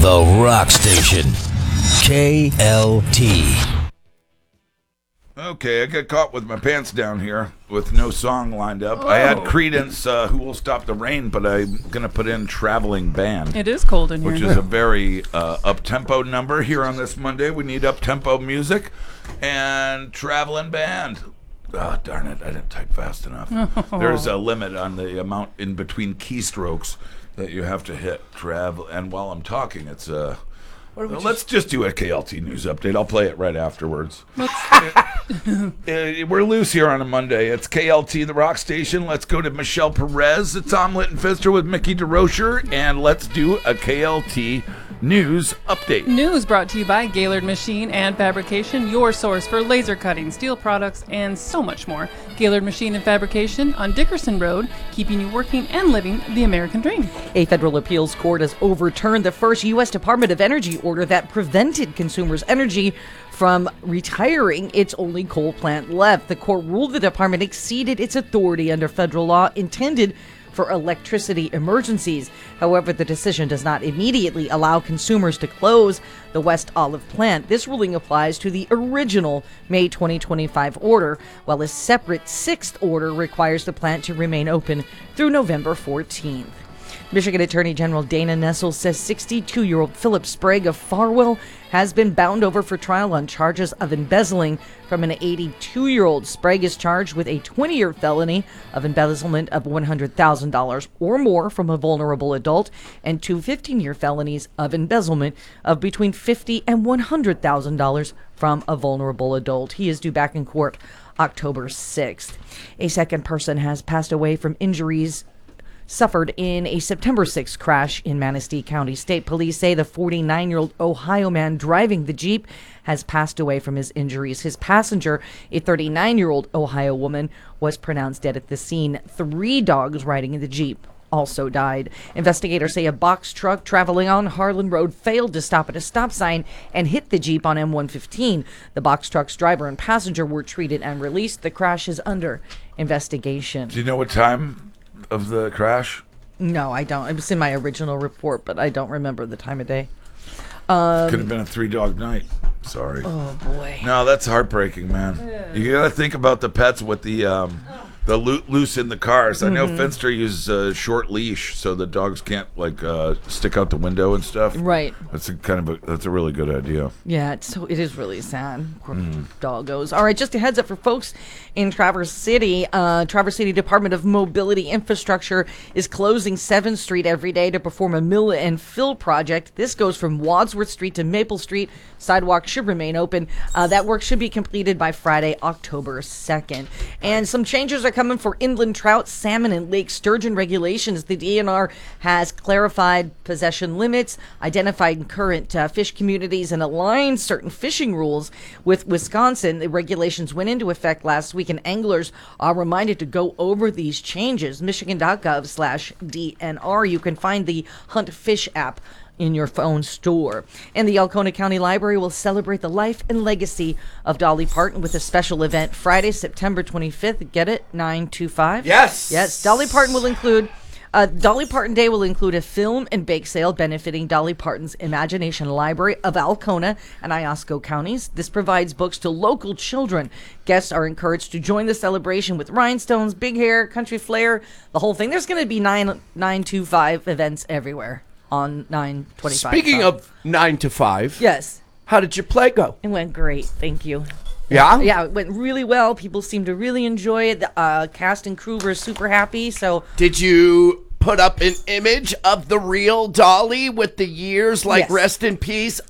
The Rock Station. KLT. Okay, I got caught with my pants down here with no song lined up. I had Credence, Who Will Stop the Rain, but I'm going to put in Traveling Band. It is cold in here. Which is a very up-tempo number here on this Monday. We need up-tempo music and Traveling Band. Oh, darn it, I didn't type fast enough. There's a limit on the amount in between keystrokes that you have to hit. And while I'm talking, it's let's just do a KLT news update. I'll play it right afterwards. We're loose here on a Monday. It's KLT, the Rock Station. Let's go to Michelle Perez. It's Omelet and Fister with Mickey DeRocher, and let's do a KLT news update. News brought to you by Gaylord Machine and Fabrication, your source for laser cutting, steel products, and so much more. Gaylord Machine and Fabrication on Dickerson Road, keeping you working and living the American dream. A federal appeals court has overturned the first U.S. Department of Energy order that prevented Consumers Energy from retiring its only coal plant left. The court ruled the department exceeded its authority under federal law intended for electricity emergencies. However, the decision does not immediately allow consumers to close the West Olive plant. This ruling applies to the original May 2025 order, while a separate sixth order requires the plant to remain open through November 14th. Michigan Attorney General Dana Nessel says 62-year-old Philip Sprague of Farwell has been bound over for trial on charges of embezzling from an 82-year-old. Sprague is charged with a 20-year felony of embezzlement of $100,000 or more from a vulnerable adult and two 15-year felonies of embezzlement of between $50,000 and $100,000 from a vulnerable adult. He is due back in court October 6th. A second person has passed away from injuries suffered in a September 6th crash in Manistee County. State police say the 49-year-old Ohio man driving the Jeep has passed away from his injuries. His passenger, a 39-year-old Ohio woman, was pronounced dead at the scene. 3 dogs riding in the Jeep also died. Investigators say a box truck traveling on Harlan Road failed to stop at a stop sign and hit the Jeep on M115. The box truck's driver and passenger were treated and released. The crash is under investigation. Do you know what time of the crash? No, I don't. It was in my original report, but I don't remember the time of day. Could have been a 3-dog night. Sorry. Oh, boy. No, that's heartbreaking, man. You got to think about the pets with the loose in the cars. I know Finster uses a short leash so the dogs can't stick out the window and stuff. Right. That's a really good idea. Yeah, it is really sad. Poor doggos. All right, just a heads up for folks in Traverse City. Traverse City Department of Mobility Infrastructure is closing 7th Street every day to perform a mill and fill project. This goes from Wadsworth Street to Maple Street. Sidewalk should remain open. That work should be completed by Friday, October 2nd. And some changes are coming for inland trout, salmon, and lake sturgeon regulations. The DNR has clarified possession limits, identified current fish communities, and aligned certain fishing rules with Wisconsin. The regulations went into effect last week, and anglers are reminded to go over these changes. Michigan.gov/DNR. You can find the Hunt Fish app in your phone store. And the Alcona County Library will celebrate the life and legacy of Dolly Parton with a special event Friday, September 25th. Get it? 925? Yes. Dolly Parton Day will include a film and bake sale benefiting Dolly Parton's Imagination Library of Alcona and Iosco counties. This provides books to local children. Guests are encouraged to join the celebration with rhinestones, big hair, country flair, the whole thing. There's going to be 925 events everywhere on 925. Speaking of 9 to 5. Yes. How did your play go? It went great. Thank you. Yeah? Yeah, it went really well. People seem to really enjoy it. The cast and crew were super happy. So, did you put up an image of the real Dolly with the years, Yes. rest in peace,